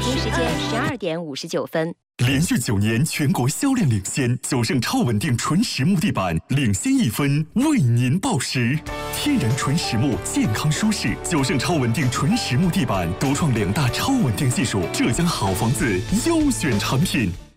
京时间12点59分。 连续9年全国销量领先，9胜超稳定纯实木地板领先1分，为您报时。天然纯实木，健康舒适，9胜超稳定纯实木地板独创2大超稳定技术，浙江好房子优选产品。